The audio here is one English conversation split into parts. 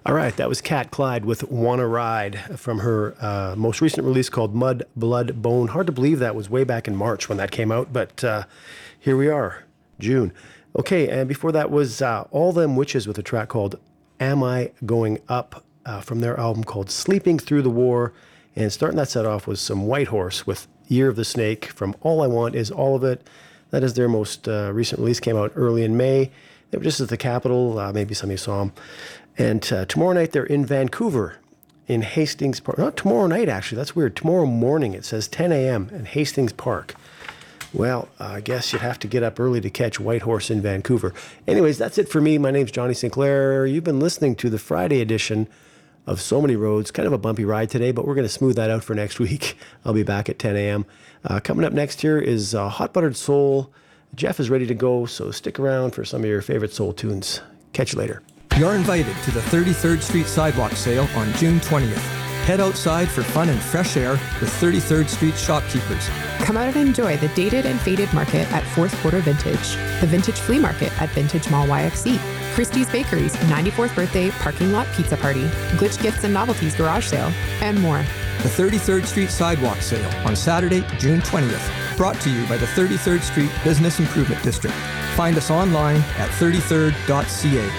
All right, that was Kat Clyde with Wanna Ride from her most recent release called Mud, Blood, Bone. Hard to believe that was way back in March when that came out, but here we are, June. Okay, and before that was All Them Witches with a track called Am I Going Up from their album called Sleeping Through the War. And starting that set off was some Whitehorse with Year of the Snake from All I Want Is All of It. That is their most recent release, came out early in May. They were just at the Capitol, maybe some of you saw them. And tomorrow night they're in Vancouver, in Hastings Park. Not tomorrow night, actually. That's weird. Tomorrow morning, it says 10 a.m. in Hastings Park. Well, I guess you'd have to get up early to catch Whitehorse in Vancouver. Anyways, that's it for me. My name's Johnny Sinclair. You've been listening to the Friday edition of So Many Roads. Kind of a bumpy ride today, but we're going to smooth that out for next week. I'll be back at 10 a.m. Coming up next here is Hot Buttered Soul. Jeff is ready to go, so stick around for some of your favorite soul tunes. Catch you later. You're invited to the 33rd Street Sidewalk Sale on June 20th. Head outside for fun and fresh air with 33rd Street shopkeepers. Come out and enjoy the dated and faded market at Fourth Quarter Vintage, the Vintage Flea Market at Vintage Mall YFC, Christie's Bakery's 94th birthday parking lot pizza party, Glitch Gifts and Novelties garage sale, and more. The 33rd Street Sidewalk Sale on Saturday, June 20th. Brought to you by the 33rd Street Business Improvement District. Find us online at 33rd.ca.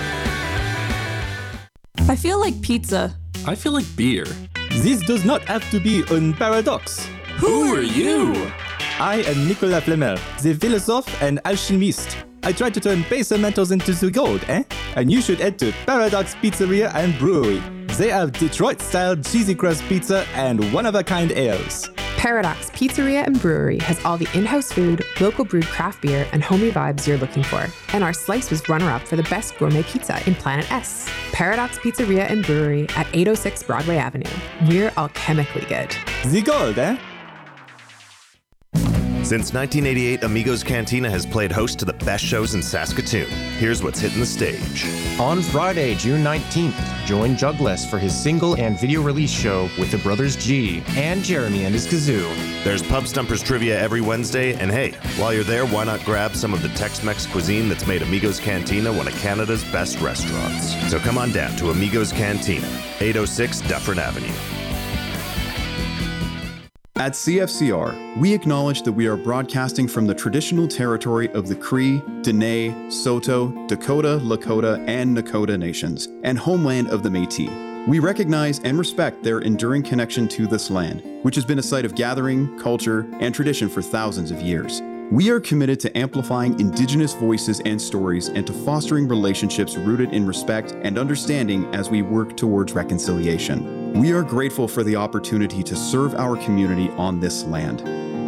I feel like pizza. I feel like beer. This does not have to be a paradox. Who are you? I am Nicolas Flamel, the philosophe and alchemist. I try to turn base metals into the gold, eh? And you should head to Paradox Pizzeria and Brewery. They have Detroit-style cheesy crust pizza and one-of-a-kind ales. Paradox Pizzeria and Brewery has all the in-house food, local brewed craft beer, and homey vibes you're looking for. And our slice was runner-up for the best gourmet pizza in Planet S. Paradox Pizzeria and Brewery at 806 Broadway Avenue. We're alchemically good. The gold, eh? Since 1988, Amigos Cantina has played host to the best shows in Saskatoon. Here's what's hitting the stage. On Friday, June 19th, join Juggless for his single and video release show with the Brothers G and Jeremy and his kazoo. There's Pub Stumpers trivia every Wednesday, and hey, while you're there, why not grab some of the Tex-Mex cuisine that's made Amigos Cantina one of Canada's best restaurants. So come on down to Amigos Cantina, 806 Dufferin Avenue. At CFCR, we acknowledge that we are broadcasting from the traditional territory of the Cree, Dene, Saulteaux, Dakota, Lakota, and Nakota nations, and homeland of the Métis. We recognize and respect their enduring connection to this land, which has been a site of gathering, culture, and tradition for thousands of years. We are committed to amplifying Indigenous voices and stories and to fostering relationships rooted in respect and understanding as we work towards reconciliation. We are grateful for the opportunity to serve our community on this land.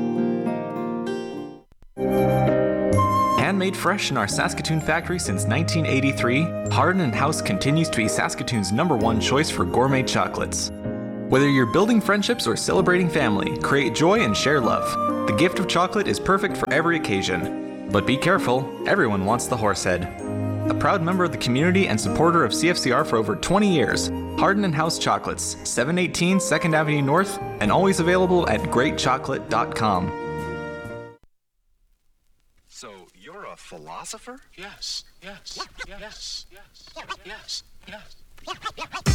Handmade fresh in our Saskatoon factory since 1983, Hardin & House continues to be Saskatoon's #1 choice for gourmet chocolates. Whether you're building friendships or celebrating family, create joy and share love. The gift of chocolate is perfect for every occasion. But be careful, everyone wants the Horsehead. A proud member of the community and supporter of CFCR for over 20 years, Hardin & House Chocolates, 718 2nd Avenue North, and always available at greatchocolate.com. So, you're a philosopher? Yes, yes, yes, yes, yes, yes, yes.